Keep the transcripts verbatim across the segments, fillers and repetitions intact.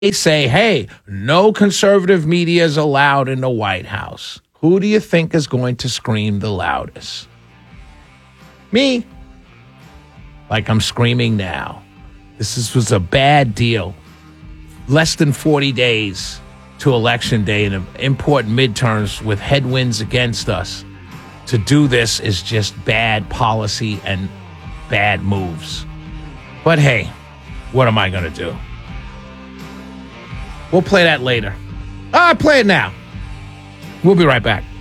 They say, hey, no conservative media is allowed in the White House. Who do you think is going to scream the loudest? Me. Like I'm screaming now. This is, was a bad deal. Less than forty days to Election Day and important midterms with headwinds against us. To do this is just bad policy and bad moves. But hey, what am I going to do? We'll play that later. Ah, play it now. We'll be right back.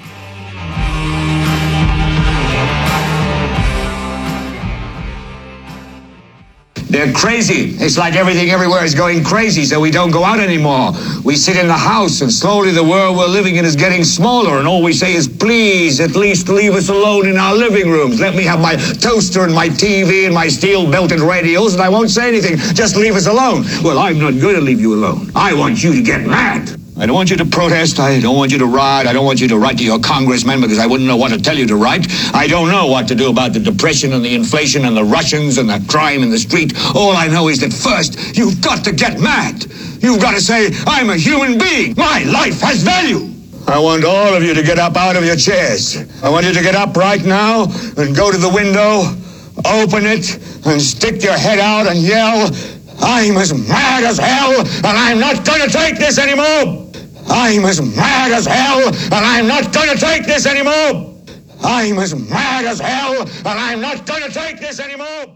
They're crazy. It's like everything everywhere is going crazy, so we don't go out anymore. We sit in the house, and slowly the world we're living in is getting smaller, and all we say is, please, at least leave us alone in our living rooms. Let me have my toaster and my T V and my steel-belted radios, and I won't say anything. Just leave us alone. Well, I'm not going to leave you alone. I want you to get mad. I don't want you to protest. I don't want you to riot. I don't want you to write to your congressman because I wouldn't know what to tell you to write. I don't know what to do about the depression and the inflation and the Russians and the crime in the street. All I know is that first, you've got to get mad. You've got to say, I'm a human being. My life has value. I want all of you to get up out of your chairs. I want you to get up right now and go to the window, open it, and stick your head out and yell, I'm as mad as hell, and I'm not going to take this anymore. I'm as mad as hell, and I'm not going to take this anymore. I'm as mad as hell, and I'm not going to take this anymore.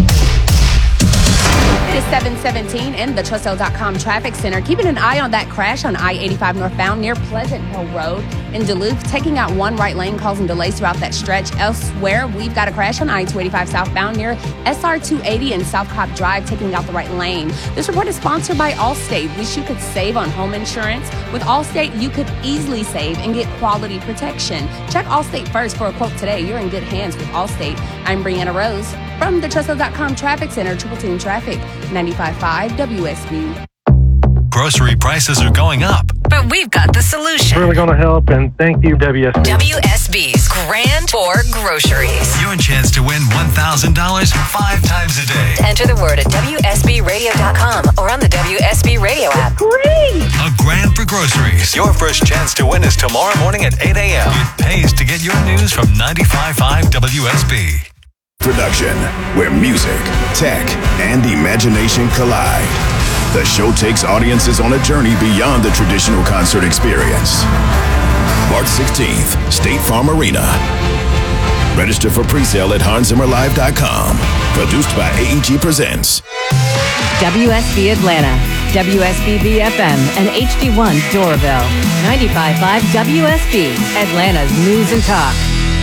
It is seven seventeen in the Trussell dot com traffic center. Keeping an eye on that crash on I eighty-five northbound near Pleasant Hill Road in Duluth, taking out one right lane, causing delays throughout that stretch. Elsewhere, we've got a crash on I two eighty-five southbound near S R two eighty and South Cobb Drive, taking out the right lane. This report is sponsored by Allstate. Wish you could save on home insurance? With Allstate, you could easily save and get quality protection. Check Allstate first for a quote today. You're in good hands with Allstate. I'm Brianna Rose from the Trussell dot com traffic center, Triple Team Traffic, ninety-five point five W S B. Grocery prices are going up, but we've got the solution. Really going to help, and thank you, W S B. W S B's Grand for Groceries. Your chance to win one thousand dollars five times a day. Enter the word at W S B radio dot com or on the W S B Radio app. Great! A Grand for Groceries. Your first chance to win is tomorrow morning at eight a.m. It pays to get your news from ninety-five point five W S B. Production, where music, tech, and imagination collide. The show takes audiences on a journey beyond the traditional concert experience. March sixteenth, State Farm Arena. Register for pre-sale at Hans Zimmer Live dot com. Produced by A E G Presents. W S B Atlanta, W S B B F M, and H D one Doraville. ninety-five point five W S B, Atlanta's news and talk.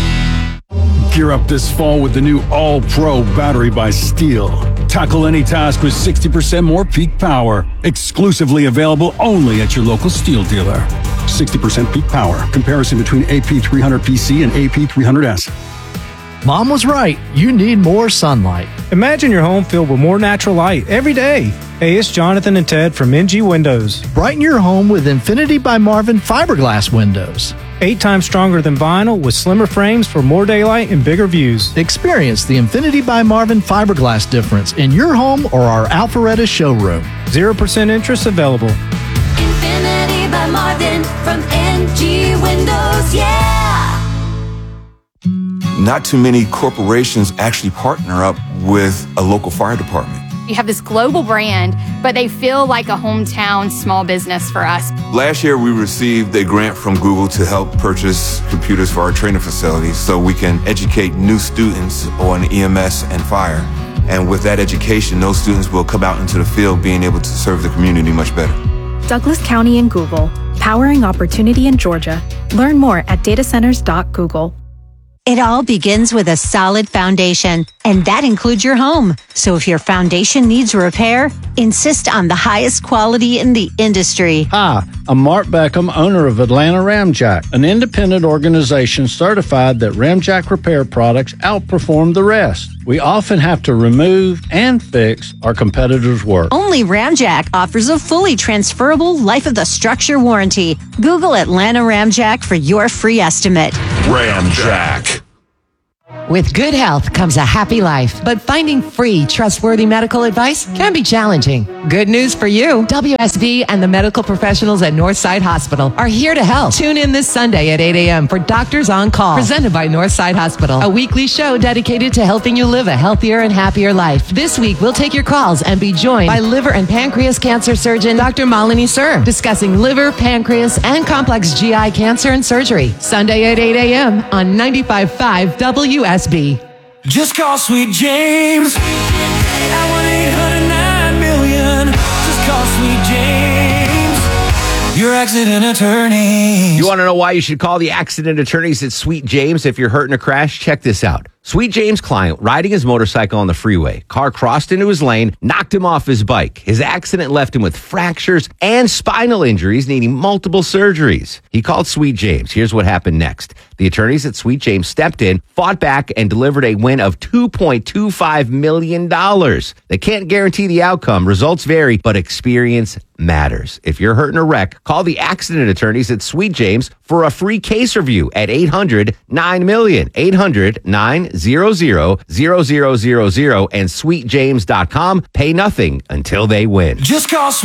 Gear up this fall with the new All-Pro battery by Steel. Tackle any task with sixty percent more peak power. Exclusively available only at your local Steel dealer. sixty percent peak power. Comparison between A P three hundred P C and A P three hundred S. Mom was right. You need more sunlight. Imagine your home filled with more natural light every day. Hey, it's Jonathan and Ted from N G Windows. Brighten your home with Infinity by Marvin fiberglass windows. Eight times stronger than vinyl with slimmer frames for more daylight and bigger views. Experience the Infinity by Marvin fiberglass difference in your home or our Alpharetta showroom. zero percent interest available. Infinity by Marvin from N G Windows, yeah! Not too many corporations actually partner up with a local fire department. You have this global brand, but they feel like a hometown small business for us. Last year, we received a grant from Google to help purchase computers for our training facilities so we can educate new students on E M S and fire. And with that education, those students will come out into the field being able to serve the community much better. Douglas County and Google, powering opportunity in Georgia. Learn more at data centers dot google. It all begins with a solid foundation, and that includes your home. So if your foundation needs repair, insist on the highest quality in the industry. Hi, I'm Mark Beckham, owner of Atlanta Ramjack, an independent organization certified that Ramjack repair products outperform the rest. We often have to remove and fix our competitors' work. Only Ramjack offers a fully transferable life of the structure warranty. Google Atlanta Ramjack for your free estimate. Ramjack. With good health comes a happy life, but finding free, trustworthy medical advice can be challenging. Good news for you. W S B and the medical professionals at Northside Hospital are here to help. Tune in this Sunday at eight a.m. for Doctors on Call, presented by Northside Hospital, a weekly show dedicated to helping you live a healthier and happier life. This week, we'll take your calls and be joined by liver and pancreas cancer surgeon Doctor Malini Sir, discussing liver, pancreas, and complex G I cancer and surgery. Sunday at eight a.m. on ninety-five point five W S B. Just call Sweet James at one eight hundred nine million. Just call Sweet James, your accident attorney. You want to know why you should call the accident attorneys at Sweet James if you're hurt in a crash? Check this out. Sweet James' client, riding his motorcycle on the freeway. Car crossed into his lane, knocked him off his bike. His accident left him with fractures and spinal injuries, needing multiple surgeries. He called Sweet James. Here's what happened next. The attorneys at Sweet James stepped in, fought back, and delivered a win of two point two five million dollars. They can't guarantee the outcome. Results vary, but experience matters. If you're hurt in a wreck, call the accident attorneys at Sweet James for a free case review at eight hundred nine million, eight hundred nine hundred zero zero zero zero zero and sweet james dot com. Pay nothing until they win. Just call Sweet